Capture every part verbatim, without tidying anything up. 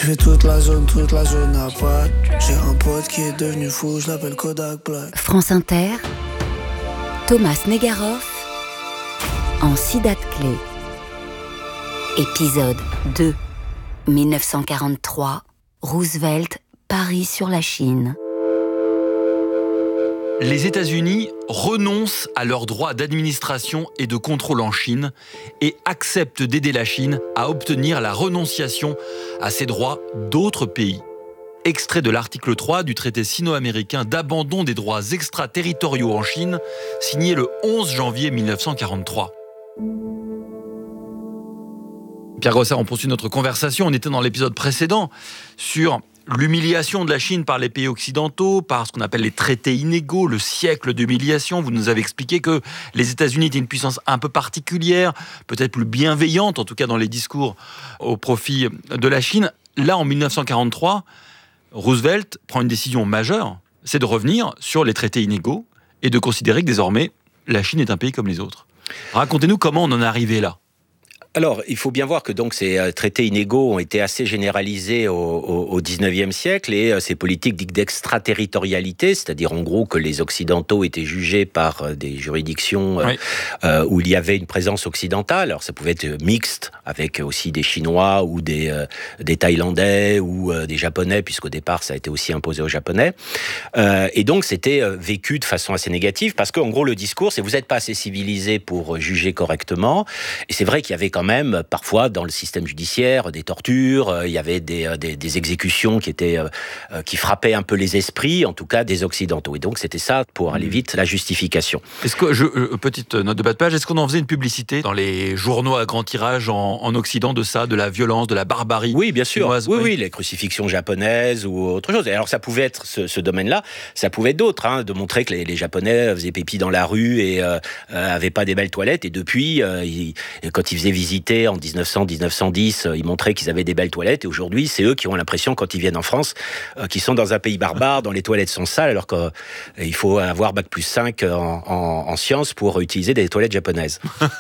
Je fais toute la zone, toute la zone à pas. J'ai un pote qui est devenu fou, je l'appelle Kodak Black. France Inter, Thomas Negaroff en six dates clés. Épisode deux, dix-neuf cent quarante-trois, Roosevelt, Paris sur la Chine. Les États-Unis renoncent à leurs droits d'administration et de contrôle en Chine et acceptent d'aider la Chine à obtenir la renonciation à ses droits d'autres pays. Extrait de l'article trois du traité sino-américain d'abandon des droits extraterritoriaux en Chine, signé le onze janvier mille neuf cent quarante-trois. Pierre Grossard, on poursuit notre conversation. On était dans l'épisode précédent sur l'humiliation de la Chine par les pays occidentaux, par ce qu'on appelle les traités inégaux, le siècle d'humiliation. Vous nous avez expliqué que les États-Unis étaient une puissance un peu particulière, peut-être plus bienveillante, en tout cas dans les discours au profit de la Chine. Là, en mille neuf cent quarante-trois, Roosevelt prend une décision majeure, c'est de revenir sur les traités inégaux et de considérer que désormais, la Chine est un pays comme les autres. Racontez-nous comment on en est arrivé là. Alors, il faut bien voir que donc ces euh, traités inégaux ont été assez généralisés au, au, au dix-neuvième siècle et euh, ces politiques dites d'extraterritorialité, c'est-à-dire en gros que les Occidentaux étaient jugés par euh, des juridictions euh, oui. euh, où il y avait une présence occidentale. Alors ça pouvait être mixte avec aussi des Chinois ou des, euh, des Thaïlandais ou euh, des Japonais, puisqu'au départ ça a été aussi imposé aux Japonais. Euh, et donc c'était euh, vécu de façon assez négative parce qu'en gros le discours c'est vous n'êtes pas assez civilisés pour juger correctement. Et c'est vrai qu'il y avait quand même parfois dans le système judiciaire des tortures, euh, il y avait des, euh, des, des exécutions qui étaient euh, qui frappaient un peu les esprits, en tout cas des Occidentaux. Et donc c'était ça, pour aller vite, la justification. Est-ce que je, euh, petite note de bas de page, est-ce qu'on en faisait une publicité dans les journaux à grand tirage en, en Occident de ça, de la violence, de la barbarie? Oui, bien sûr. Chinoise, oui, oui, oui, les crucifixions japonaises ou autre chose. Et alors ça pouvait être ce, ce domaine-là, ça pouvait être d'autres, hein, de montrer que les, les Japonais faisaient pipi dans la rue et euh, euh, avaient pas des belles toilettes. Et depuis, euh, ils, quand ils faisaient visiter en dix-neuf cents, dix-neuf cent dix, ils montraient qu'ils avaient des belles toilettes. Et aujourd'hui, c'est eux qui ont l'impression, quand ils viennent en France, euh, qu'ils sont dans un pays barbare, dont les toilettes sont sales, alors qu'il faut avoir bac plus cinq en, en, en sciences pour utiliser des toilettes japonaises.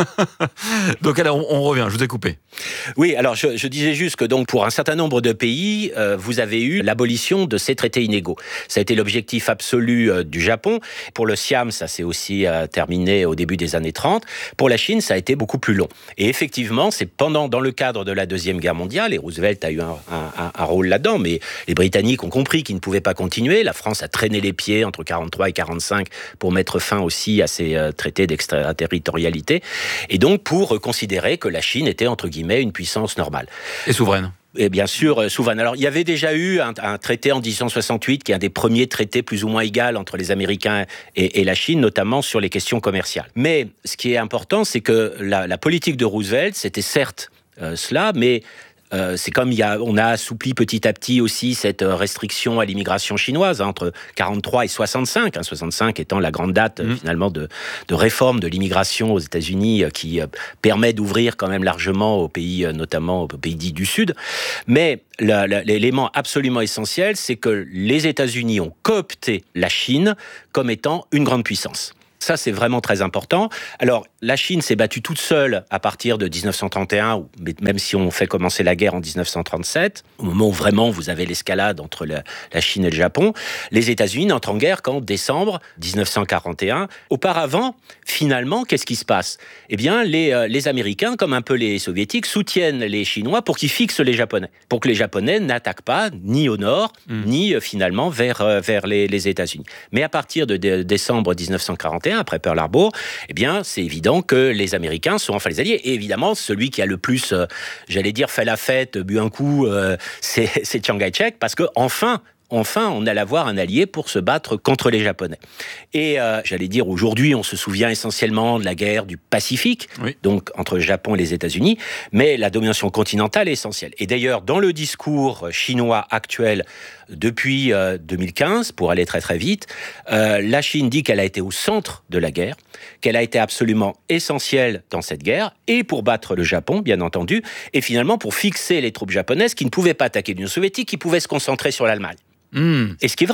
Donc alors, on, on revient, je vous ai coupé. Oui, alors je, je disais juste que donc pour un certain nombre de pays, euh, vous avez eu l'abolition de ces traités inégaux. Ça a été l'objectif absolu euh, du Japon. Pour le Siam, ça s'est aussi euh, terminé au début des années trente. Pour la Chine, ça a été beaucoup plus long. Et effectivement, c'est pendant, dans le cadre de la Deuxième Guerre mondiale, et Roosevelt a eu un, un, un rôle là-dedans, mais les Britanniques ont compris qu'ils ne pouvaient pas continuer. La France a traîné les pieds entre quarante-trois et quarante-cinq pour mettre fin aussi à ces euh, traités d'extraterritorialité. Et donc pour considérer que la Chine était, entre guillemets, une puissance normale. Et souveraine. Et bien sûr, souveraine. Alors, il y avait déjà eu un, un traité en dix-huit cent soixante-huit, qui est un des premiers traités plus ou moins égal entre les Américains et, et la Chine, notamment sur les questions commerciales. Mais ce qui est important, c'est que la, la politique de Roosevelt, c'était certes euh, cela, mais Euh, c'est comme il y a, on a assoupli petit à petit aussi cette restriction à l'immigration chinoise, hein, entre quarante-trois et soixante-cinq, hein, soixante-cinq étant la grande date mmh. finalement de, de réforme de l'immigration aux États-Unis euh, qui euh, permet d'ouvrir quand même largement aux pays, euh, notamment aux pays dits du Sud. Mais la, la, l'élément absolument essentiel, c'est que les États-Unis ont coopté la Chine comme étant une grande puissance. Ça, c'est vraiment très important. Alors, la Chine s'est battue toute seule à partir de dix-neuf cent trente et un, même si on fait commencer la guerre en dix-neuf cent trente-sept, au moment où vraiment vous avez l'escalade entre la, la Chine et le Japon. Les États-Unis n'entrent en guerre qu'en décembre dix-neuf cent quarante et un. Auparavant, finalement, qu'est-ce qui se passe ? Eh bien, les, euh, les Américains, comme un peu les Soviétiques, soutiennent les Chinois pour qu'ils fixent les Japonais, pour que les Japonais n'attaquent pas ni au nord, mmh. ni euh, finalement vers, euh, vers les, les États-Unis. Mais à partir de, de décembre dix-neuf cent quarante et un, après Pearl Harbor, eh bien, c'est évident que les Américains sont enfin les alliés. Et évidemment, celui qui a le plus, euh, j'allais dire, fait la fête, bu un coup, euh, c'est, c'est Chiang Kai-shek, parce que enfin, Enfin, on allait avoir un allié pour se battre contre les Japonais. Et euh, j'allais dire, aujourd'hui, on se souvient essentiellement de la guerre du Pacifique, oui. donc entre le Japon et les États-Unis, mais la domination continentale est essentielle. Et d'ailleurs, dans le discours chinois actuel, depuis euh, deux mille quinze, pour aller très très vite, euh, la Chine dit qu'elle a été au centre de la guerre, qu'elle a été absolument essentielle dans cette guerre, et pour battre le Japon, bien entendu, et finalement pour fixer les troupes japonaises qui ne pouvaient pas attaquer l'Union soviétique, qui pouvaient se concentrer sur l'Allemagne. Mmh. Et ce qui est vrai.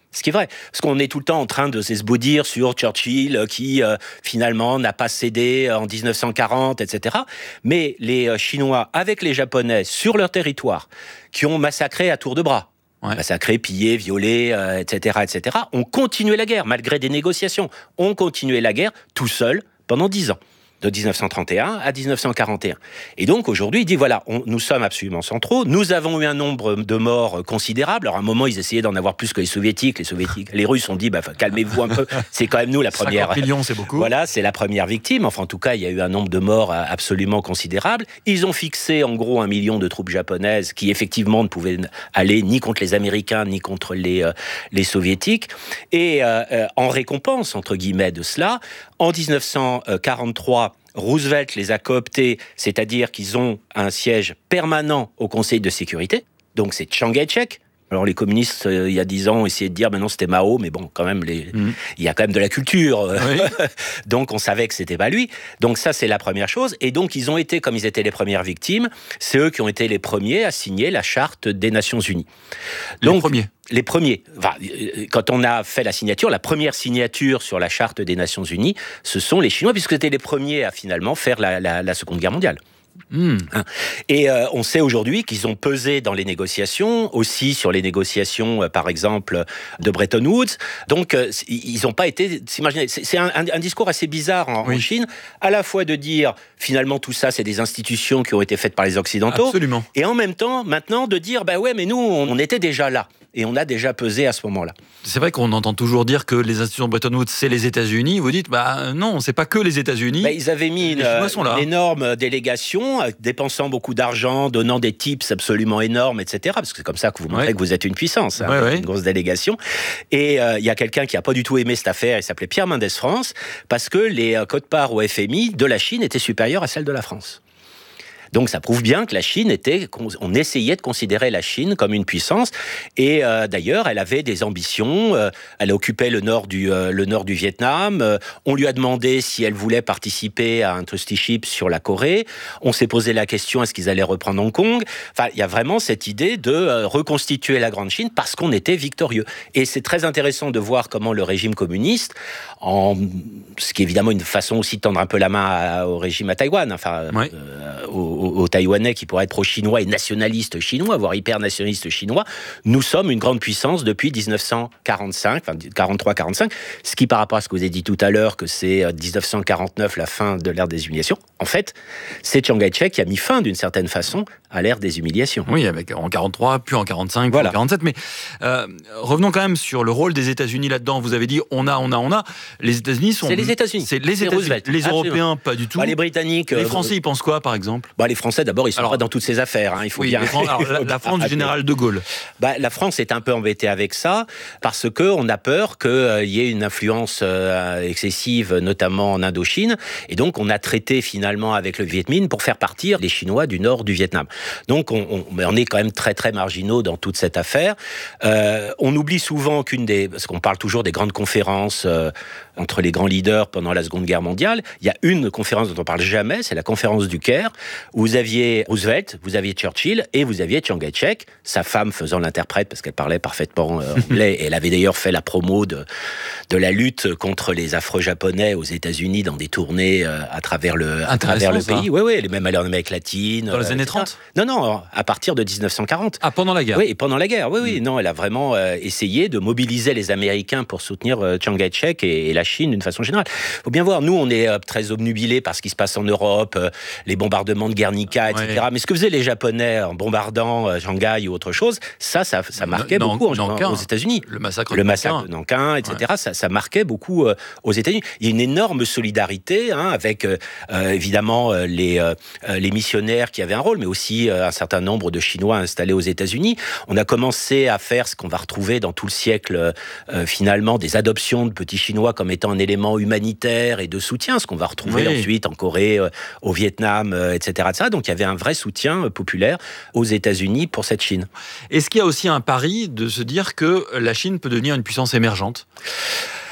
Ce qui est vrai, parce qu'on est tout le temps en train de s'esbaudir sur Churchill qui euh, finalement n'a pas cédé en dix-neuf cent quarante, et cetera. Mais les euh, Chinois, avec les Japonais sur leur territoire, qui ont massacré à tour de bras, ouais. massacré, pillé, violé, euh, et cetera, et cetera, ont continué la guerre, malgré des négociations. Ont continué la guerre tout seuls pendant dix ans. De dix-neuf cent trente et un à dix-neuf cent quarante et un. Et donc, aujourd'hui, il dit, voilà, on, nous sommes absolument centraux, nous avons eu un nombre de morts considérable. Alors, à un moment, ils essayaient d'en avoir plus que les Soviétiques. Les Soviétiques, les Russes ont dit, bah, calmez-vous un peu, c'est quand même nous la première... cinquante millions, c'est beaucoup. Voilà, c'est la première victime. Enfin, en tout cas, il y a eu un nombre de morts absolument considérable. Ils ont fixé, en gros, un million de troupes japonaises qui, effectivement, ne pouvaient aller ni contre les Américains, ni contre les, euh, les Soviétiques. Et euh, euh, en récompense, entre guillemets, de cela, en dix-neuf cent quarante-trois, Roosevelt les a cooptés, c'est-à-dire qu'ils ont un siège permanent au Conseil de sécurité. Donc c'est Chiang Kai-shek. Alors les communistes, euh, il y a dix ans, ont essayé de dire, ben non, c'était Mao, mais bon, quand même, les... mmh. il y a quand même de la culture. Oui. Donc on savait que c'était pas lui. Donc ça, c'est la première chose. Et donc ils ont été, comme ils étaient les premières victimes, c'est eux qui ont été les premiers à signer la Charte des Nations Unies. Donc, les premiers Les premiers. Enfin, quand on a fait la signature, la première signature sur la Charte des Nations Unies, ce sont les Chinois, puisque c'était les premiers à finalement faire la, la, la Seconde Guerre mondiale. Mmh. Et euh, on sait aujourd'hui qu'ils ont pesé dans les négociations, aussi sur les négociations, euh, par exemple, de Bretton Woods. Donc, euh, ils n'ont pas été... S'imaginer. C'est, c'est un, un, un discours assez bizarre en, oui. en Chine, à la fois de dire, finalement, tout ça, c'est des institutions qui ont été faites par les Occidentaux. Absolument. Et en même temps, maintenant, de dire, bah ouais, mais nous, on était déjà là. Et on a déjà pesé à ce moment-là. C'est vrai qu'on entend toujours dire que les institutions de Bretton Woods, c'est les États-Unis. Vous dites, bah non, c'est pas que les États-Unis. Bah, ils avaient mis une, une énorme délégation, dépensant beaucoup d'argent, donnant des tips absolument énormes, et cetera. Parce que c'est comme ça que vous montrez ouais. que vous êtes une puissance, hein, ouais, ouais. une grosse délégation. Et il euh, y a quelqu'un qui a pas du tout aimé cette affaire. Il s'appelait Pierre Mendès France, parce que les euh, quotes-parts au F M I de la Chine étaient supérieures à celles de la France. Donc ça prouve bien que la Chine était, on essayait de considérer la Chine comme une puissance. Et euh, d'ailleurs, elle avait des ambitions. Euh, elle occupait le nord du euh, le nord du Vietnam. Euh, on lui a demandé si elle voulait participer à un trusteeship sur la Corée. On s'est posé la question est-ce qu'ils allaient reprendre Hong Kong. Enfin, il y a vraiment cette idée de euh, reconstituer la Grande Chine parce qu'on était victorieux. Et c'est très intéressant de voir comment le régime communiste, en ce qui est évidemment une façon aussi de tendre un peu la main à, au régime à Taïwan, enfin ouais. euh, au Aux, aux Taïwanais qui pourraient être pro-chinois et nationalistes chinois, voire hyper-nationalistes chinois, nous sommes une grande puissance depuis dix-neuf cent quarante-cinq, enfin quarante-trois quarante-cinq, ce qui par rapport à ce que vous avez dit tout à l'heure, que c'est dix-neuf cent quarante-neuf, la fin de l'ère des humiliations, en fait, c'est Chiang Kai-shek qui a mis fin d'une certaine façon à l'ère des humiliations. Oui, avec en quarante-trois, puis en quarante-cinq, voilà. puis en quarante-sept, mais euh, revenons quand même sur le rôle des États-Unis là-dedans. Vous avez dit on a, on a, on a. Les États-Unis sont... C'est les États-Unis. C'est les États-Unis. Roosevelt. Les Européens, absolument. Pas du tout. Bah, les Britanniques... Les Français, euh, ils pensent quoi, par exemple? Bah, les Français, d'abord, ils sont alors, pas dans toutes ces affaires. Hein, il faut oui, bien... Fran- alors, la, la France du général de Gaulle. Bah, la France est un peu embêtée avec ça, parce qu'on a peur qu'il euh, y ait une influence euh, excessive, notamment en Indochine, et donc on a traité finalement avec le Viet Minh pour faire partir les Chinois du nord du Vietnam. Donc on, on, on est quand même très très marginaux dans toute cette affaire. Euh, on oublie souvent qu'une des... Parce qu'on parle toujours des grandes conférences euh, entre les grands leaders pendant la Seconde Guerre mondiale, il y a une conférence dont on parle jamais, c'est la conférence du Caire, où vous aviez Roosevelt, vous aviez Churchill et vous aviez Chiang Kai-shek, sa femme faisant l'interprète parce qu'elle parlait parfaitement euh, anglais. Et elle avait d'ailleurs fait la promo de, de la lutte contre les affreux japonais aux États-Unis dans des tournées euh, à travers le, à travers le pays. Oui, oui, elle est même allée en Amérique latine. Dans les euh, années et cetera. trente? Non, non, à partir de dix-neuf cent quarante. Ah, pendant la guerre? Oui, pendant la guerre, oui, oui. Mm. Non, elle a vraiment euh, essayé de mobiliser les Américains pour soutenir euh, Chiang Kai-shek et, et la Chine d'une façon générale. Il faut bien voir, nous, on est euh, très obnubilés par ce qui se passe en Europe, euh, les bombardements de Guernica, et cetera. Ouais. Mais ce que faisaient les Japonais en bombardant euh, Shanghai ou autre chose, ça, ça, ça marquait non, beaucoup en, en, aux États-Unis. Le massacre le de massacre Nankin, de Nankin, et cetera. Ouais. Ça, ça marquait beaucoup euh, aux États-Unis. Il y a une énorme solidarité hein, avec euh, euh, évidemment euh, les, euh, les missionnaires qui avaient un rôle, mais aussi euh, un certain nombre de Chinois installés aux États-Unis. On a commencé à faire ce qu'on va retrouver dans tout le siècle euh, finalement, des adoptions de petits Chinois comme étant un élément humanitaire et de soutien, ce qu'on va retrouver oui. ensuite en Corée, euh, au Vietnam, euh, et cetera, et cetera. Donc il y avait un vrai soutien euh, populaire aux États-Unis pour cette Chine. Est-ce qu'il y a aussi un pari de se dire que la Chine peut devenir une puissance émergente ?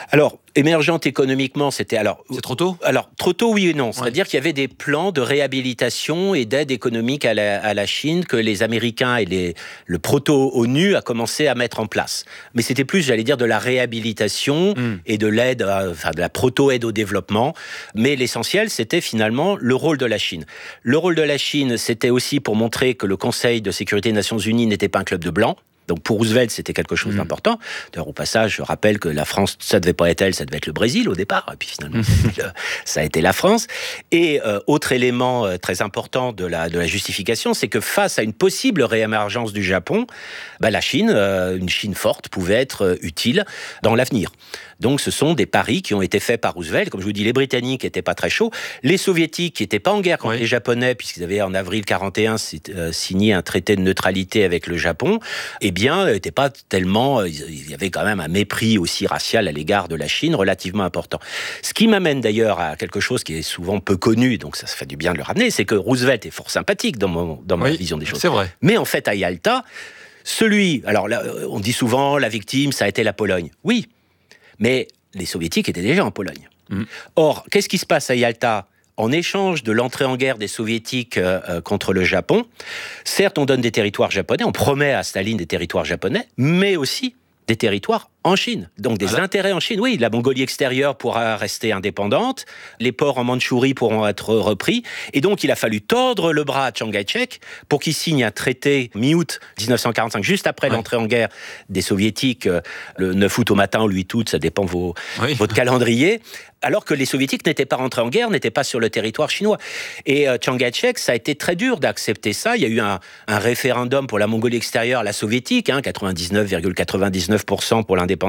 Alors, émergente économiquement, c'était alors... C'est trop tôt ? Alors, trop tôt, oui et non. C'est-à-dire ouais. qu'il y avait des plans de réhabilitation et d'aide économique à la, à la Chine que les Américains et les, le proto-ONU a commencé à mettre en place. Mais c'était plus, j'allais dire, de la réhabilitation mm. et de l'aide, à, enfin, de la proto-aide au développement. Mais l'essentiel, c'était finalement le rôle de la Chine. Le rôle de la Chine, c'était aussi pour montrer que le Conseil de sécurité des Nations Unies n'était pas un club de blancs. Donc pour Roosevelt, c'était quelque chose mmh. d'important. D'ailleurs, au passage, je rappelle que la France, ça devait pas être elle, ça devait être le Brésil au départ. Et puis finalement, mmh. ça a été la France. Et euh, autre élément euh, très important de la, de la justification, c'est que face à une possible réémergence du Japon, bah, la Chine, euh, une Chine forte, pouvait être euh, utile dans l'avenir. Donc ce sont des paris qui ont été faits par Roosevelt. Comme je vous dis, les Britanniques n'étaient pas très chauds. Les Soviétiques, qui n'étaient pas en guerre contre oui. les Japonais, puisqu'ils avaient en avril quarante et un signé un traité de neutralité avec le Japon, eh bien, n'étaient pas tellement... Il y avait quand même un mépris aussi racial à l'égard de la Chine relativement important. Ce qui m'amène d'ailleurs à quelque chose qui est souvent peu connu, donc ça se fait du bien de le ramener, c'est que Roosevelt est fort sympathique dans, mon, dans ma oui, vision des choses. C'est vrai. Mais en fait, à Yalta, celui... Alors là, on dit souvent, la victime, ça a été la Pologne. Oui, mais les Soviétiques étaient déjà en Pologne. Mmh. Or, qu'est-ce qui se passe à Yalta ? En échange de l'entrée en guerre des Soviétiques euh, contre le Japon, certes, on donne des territoires japonais, on promet à Staline des territoires japonais, mais aussi des territoires en Chine. Donc des ah intérêts en Chine. Oui, la Mongolie extérieure pourra rester indépendante, les ports en Mandchourie pourront être repris, et donc il a fallu tordre le bras à Chiang Kai-shek pour qu'il signe un traité mi-août dix-neuf cent quarante-cinq, juste après ouais. l'entrée en guerre des Soviétiques, le neuf août au matin ou le huit août, ça dépend vos, oui. votre calendrier, alors que les Soviétiques n'étaient pas rentrés en guerre, n'étaient pas sur le territoire chinois. Et euh, Chiang Kai-shek, ça a été très dur d'accepter ça. Il y a eu un, un référendum pour la Mongolie extérieure, la soviétique, hein, quatre-vingt-dix-neuf virgule quatre-vingt-dix-neuf pour cent pour l'indépendance.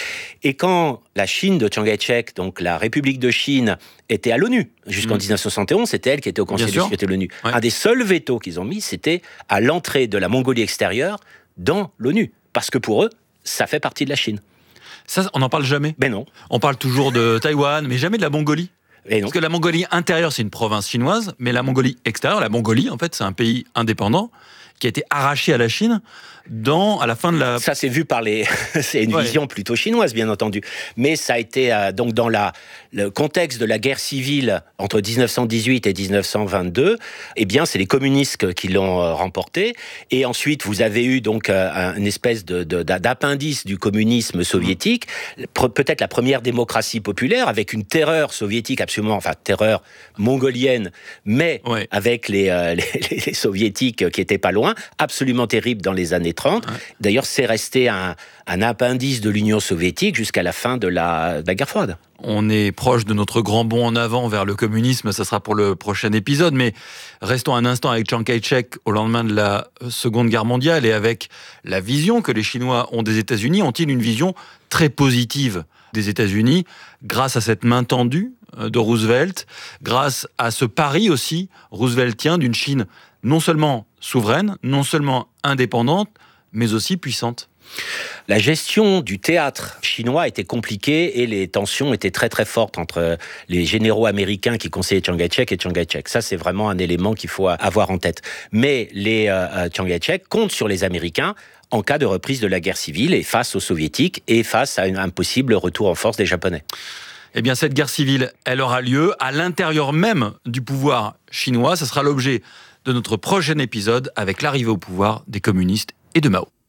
Et quand la Chine de Chiang Kai-shek, donc la République de Chine, était à l'ONU, jusqu'en mmh. dix-neuf cent soixante et onze, c'était elle qui était au Conseil de sécurité de l'ONU. Ouais. Un des seuls vétos qu'ils ont mis, c'était à l'entrée de la Mongolie extérieure dans l'ONU. Parce que pour eux, ça fait partie de la Chine. Ça, on n'en parle jamais. Ben non. On parle toujours de Taïwan, mais jamais de la Mongolie. Et non. Parce que la Mongolie intérieure, c'est une province chinoise, mais la Mongolie extérieure, la Mongolie, en fait, c'est un pays indépendant qui a été arraché à la Chine dans, à la fin de la... Ça, c'est vu par les... c'est une ouais. vision plutôt chinoise, bien entendu. Mais ça a été, euh, donc, dans la, le contexte de la guerre civile entre dix-neuf cent dix-huit et dix-neuf cent vingt-deux, eh bien, c'est les communistes qui l'ont euh, remporté. Et ensuite, vous avez eu, donc, euh, une espèce de, de, d'appendice du communisme soviétique, mmh. peut-être la première démocratie populaire, avec une terreur soviétique absolument... Enfin, terreur mongolienne, mais ouais. avec les, euh, les, les soviétiques qui étaient pas loin, absolument terrible dans les années trente. Ouais. D'ailleurs, c'est resté un, un appendice de l'Union soviétique jusqu'à la fin de la, de la guerre froide. On est proche de notre grand bond en avant vers le communisme, ça sera pour le prochain épisode, mais restons un instant avec Chiang Kai-shek au lendemain de la Seconde Guerre mondiale et avec la vision que les Chinois ont des États-Unis. Ont-ils une vision très positive des États-Unis grâce à cette main tendue de Roosevelt, grâce à ce pari aussi rooseveltien d'une Chine non seulement souveraine, non seulement indépendante, mais aussi puissante? La gestion du théâtre chinois était compliquée et les tensions étaient très très fortes entre les généraux américains qui conseillaient Chiang Kai-shek et Chiang Kai-shek. Ça, c'est vraiment un élément qu'il faut avoir en tête. Mais les euh, Chiang Kai-shek comptent sur les Américains en cas de reprise de la guerre civile et face aux Soviétiques et face à un possible retour en force des Japonais. Eh bien, cette guerre civile, elle aura lieu à l'intérieur même du pouvoir chinois. Ça sera l'objet de notre prochain épisode avec l'arrivée au pouvoir des communistes et de Mao.